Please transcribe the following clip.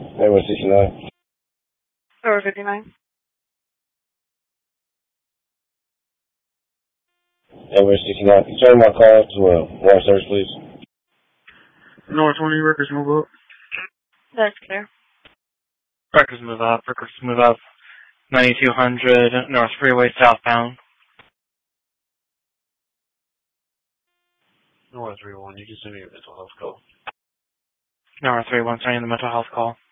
Airway 69. Over 59. Airway 69. Return my call to water service, please. North 20, Rikers move up. That's clear. Rikers move up. 9200 North Freeway southbound. North 31, you can send me a mental health call. North 31, sending the mental health call.